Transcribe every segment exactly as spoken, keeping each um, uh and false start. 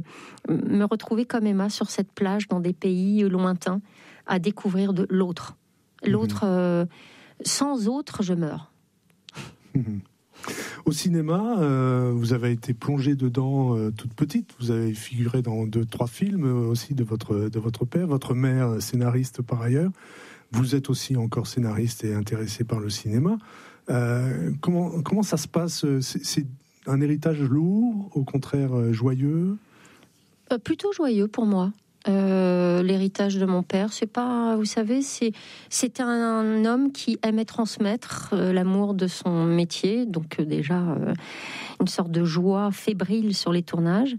me retrouver comme Emma sur cette plage dans des pays lointains à découvrir de l'autre. L'autre, mmh. euh, sans autre, je meurs. Mmh. Au cinéma, euh, vous avez été plongée dedans euh, toute petite. Vous avez figuré dans deux, trois films euh, aussi de votre, de votre père. Votre mère, scénariste par ailleurs. Vous êtes aussi encore scénariste et intéressé par le cinéma. Euh, comment, comment ça se passe ? c'est, c'est un héritage lourd, au contraire euh, joyeux ? euh, Plutôt joyeux pour moi. Euh, l'héritage de mon père, c'est pas, vous savez, c'est c'était un, un homme qui aimait transmettre euh, l'amour de son métier, donc euh, déjà euh, une sorte de joie fébrile sur les tournages.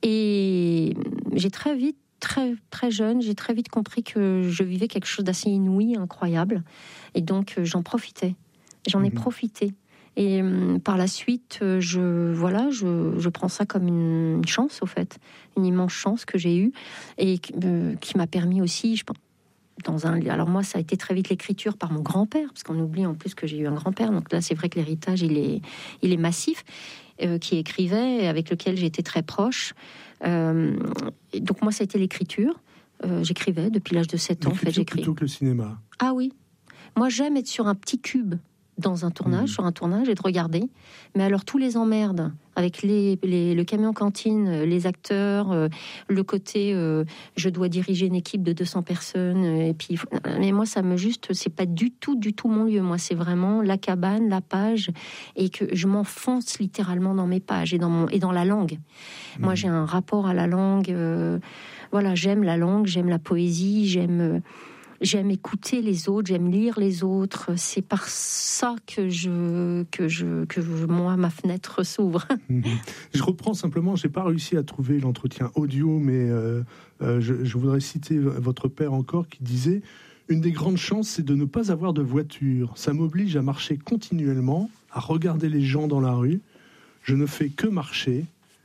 Et j'ai très vite, très très jeune, j'ai très vite compris que je vivais quelque chose d'assez inouï, incroyable, et donc euh, j'en profitais, j'en ai mmh. profité. Et euh, par la suite, euh, je voilà, je, je prends ça comme une, une chance, au fait, une immense chance que j'ai eue et euh, qui m'a permis aussi, je pense, dans un. Alors moi, ça a été très vite l'écriture par mon grand-père, parce qu'on oublie en plus que j'ai eu un grand-père. Donc là, c'est vrai que l'héritage, il est, il est massif, euh, qui écrivait, avec lequel j'étais très proche. Euh, et donc moi, ça a été l'écriture. Euh, j'écrivais depuis l'âge de sept ans. En fait, j'écris. Plutôt que le cinéma. Ah oui. Moi, j'aime être sur un petit cube dans un tournage, mmh. sur un tournage, et de regarder. Mais alors, tous les emmerdes, avec les, les, le camion cantine, les acteurs, euh, le côté, euh, je dois diriger une équipe de deux cents personnes, et puis, mais moi, ça me juste, c'est pas du tout, du tout mon lieu. Moi, c'est vraiment la cabane, la page, et que je m'enfonce littéralement dans mes pages et dans, mon, et dans la langue. Mmh. Moi, j'ai un rapport à la langue, euh, voilà, j'aime la langue, j'aime la poésie, j'aime... Euh, J'aime écouter les autres, j'aime lire les autres. C'est par ça que je, que je, que je, moi, ma fenêtre s'ouvre. Je reprends simplement, j'ai pas réussi à trouver l'entretien audio, mais euh, euh, je, je voudrais citer votre père encore qui disait « Une des grandes chances, c'est de ne pas avoir de voiture. Ça m'oblige à marcher continuellement, à regarder les gens dans la rue. Je ne fais que marcher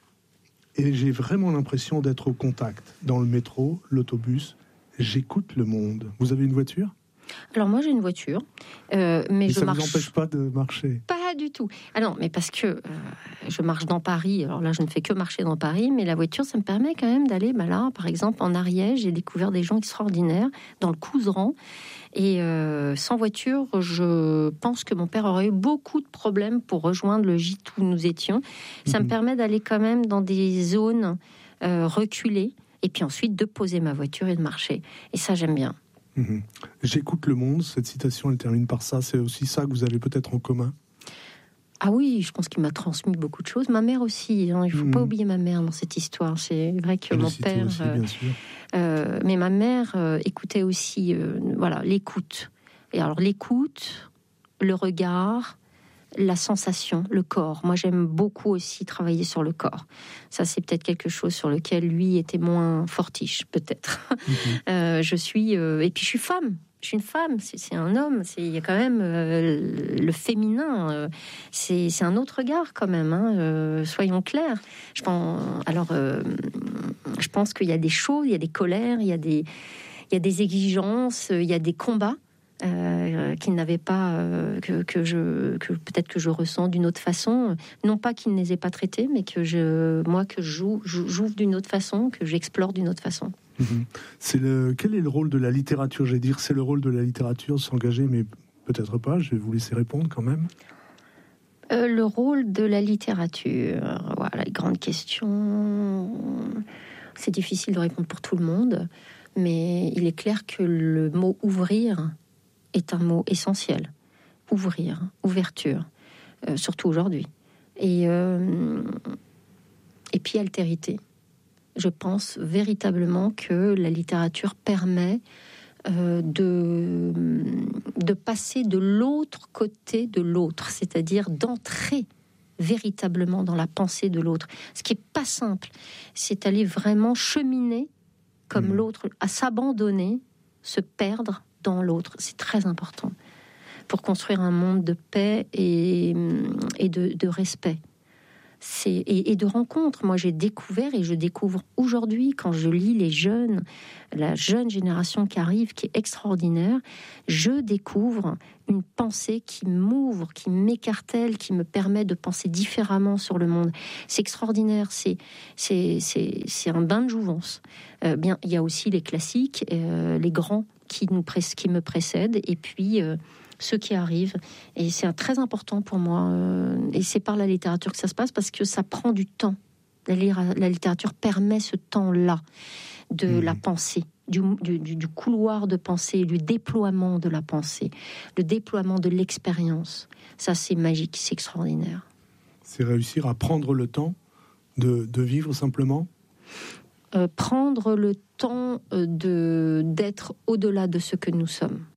et j'ai vraiment l'impression d'être au contact. Dans le métro, l'autobus, j'écoute le monde. » Vous avez une voiture ? Alors moi j'ai une voiture, euh, mais, mais je ça marche. Ça vous empêche pas de marcher ? Pas du tout. Ah non, mais parce que euh, je marche dans Paris. Alors là, je ne fais que marcher dans Paris, mais la voiture, ça me permet quand même d'aller. Bah là, par exemple, en Ariège, j'ai découvert des gens extraordinaires dans le Couserans. Et euh, sans voiture, je pense que mon père aurait eu beaucoup de problèmes pour rejoindre le gîte où nous étions. Ça mmh. me permet d'aller quand même dans des zones euh, reculées. Et puis ensuite, de poser ma voiture et de marcher. Et ça, j'aime bien. Mmh. J'écoute le monde. Cette citation, elle termine par ça. C'est aussi ça que vous avez peut-être en commun ? Ah oui, je pense qu'il m'a transmis beaucoup de choses. Ma mère aussi. Hein, il ne faut mmh. pas oublier ma mère dans cette histoire. C'est vrai que je mon père... Aussi, bien sûr. Euh, mais ma mère euh, écoutait aussi euh, voilà, l'écoute. Et alors, l'écoute, le regard... la sensation, le corps. Moi, j'aime beaucoup aussi travailler sur le corps. Ça, c'est peut-être quelque chose sur lequel lui était moins fortiche, peut-être. Mm-hmm. Euh, je suis... Euh, et puis, je suis femme. Je suis une femme. C'est, c'est un homme. C'est, il y a quand même euh, le féminin. Euh, c'est, c'est un autre regard, quand même. Hein, euh, soyons clairs. Je pense, alors, euh, je pense qu'il y a des choses, il y a des colères, il y a des, il y a des exigences, il y a des combats. Euh, qu'il n'avait pas, euh, que, que, je, que peut-être que je ressens d'une autre façon, non pas qu'il ne les ait pas traités, mais que je, moi, que je joue, j'ouvre d'une autre façon, que j'explore d'une autre façon. Mmh. C'est le, quel est le rôle de la littérature ? J'allais dire, c'est le rôle de la littérature, s'engager, mais peut-être pas, je vais vous laisser répondre quand même. Euh, le rôle de la littérature, voilà, grande question. C'est difficile de répondre pour tout le monde, mais il est clair que le mot « ouvrir » est un mot essentiel. Ouvrir, ouverture, euh, surtout aujourd'hui. Et, euh, et puis altérité. Je pense véritablement que la littérature permet euh, de, de passer de l'autre côté de l'autre, c'est-à-dire d'entrer véritablement dans la pensée de l'autre. Ce qui n'est pas simple, c'est aller vraiment cheminer comme mmh. l'autre, à s'abandonner, se perdre dans l'autre. C'est très important pour construire un monde de paix et, et de, de respect. C'est, et, et de rencontres. Moi, j'ai découvert et je découvre aujourd'hui, quand je lis les jeunes, la jeune génération qui arrive, qui est extraordinaire, je découvre une pensée qui m'ouvre, qui m'écartèle, qui me permet de penser différemment sur le monde. C'est extraordinaire, c'est, c'est, c'est, c'est un bain de jouvence. Euh, bien, il y a aussi les classiques, euh, les grands qui, nous pré- qui me précèdent, et puis... Euh, ceux qui arrivent, et c'est très important pour moi, euh, et c'est par la littérature que ça se passe, parce que ça prend du temps. La, la littérature permet ce temps-là de mmh. la pensée, du, du, du couloir de pensée, du déploiement de la pensée, le déploiement de l'expérience. Ça, c'est magique, c'est extraordinaire. C'est réussir à prendre le temps de, de vivre simplement euh, prendre le temps de, d'être au-delà de ce que nous sommes.